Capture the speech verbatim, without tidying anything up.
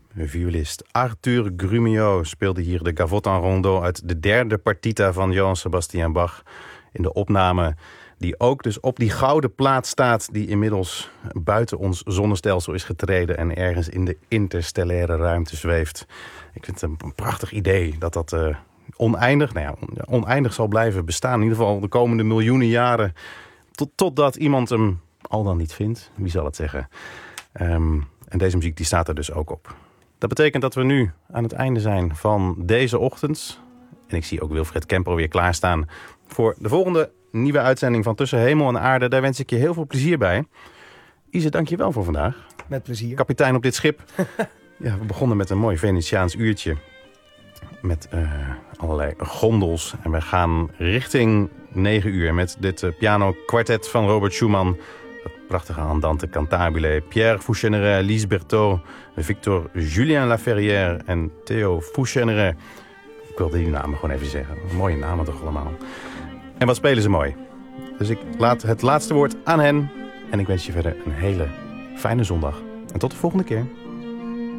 Violist Arthur Grumio speelde hier de Gavotte en Rondeau uit de derde partita van Johann Sebastian Bach. In de opname die ook dus op die gouden plaat staat die inmiddels buiten ons zonnestelsel is getreden en ergens in de interstellaire ruimte zweeft. Ik vind het een prachtig idee dat dat uh, oneindig, nou ja, oneindig zal blijven bestaan. In ieder geval de komende miljoenen jaren. Tot, totdat iemand hem al dan niet vindt. Wie zal het zeggen? Um, en deze muziek die staat er dus ook op. Dat betekent dat we nu aan het einde zijn van deze ochtend. En ik zie ook Wilfred Kemper weer klaarstaan voor de volgende nieuwe uitzending van Tussen Hemel en Aarde. Daar wens ik je heel veel plezier bij. Ise, dank je wel voor vandaag. Met plezier. Kapitein op dit schip. Ja, we begonnen met een mooi Venetiaans uurtje. Met uh, allerlei gondels. En we gaan richting negen uur met dit uh, piano-kwartet van Robert Schumann. Dat prachtige Andante Cantabile. Pierre Foucheneret, Lise Berthaud, Victor Julien Laferrière en Theo Foucheneret. Ik wilde die namen gewoon even zeggen. Mooie namen toch allemaal. En wat spelen ze mooi. Dus ik laat het laatste woord aan hen. En ik wens je verder een hele fijne zondag. En tot de volgende keer.